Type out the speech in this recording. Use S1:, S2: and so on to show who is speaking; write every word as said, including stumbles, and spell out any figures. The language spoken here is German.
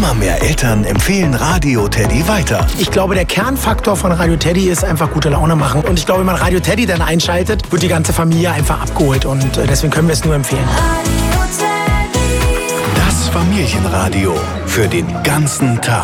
S1: Immer mehr Eltern empfehlen Radio Teddy weiter.
S2: Ich glaube, der Kernfaktor von Radio Teddy ist einfach gute Laune machen. Und ich glaube, wenn man Radio Teddy dann einschaltet, wird die ganze Familie einfach abgeholt. Und deswegen können wir es nur empfehlen.
S1: Das Familienradio für den ganzen Tag.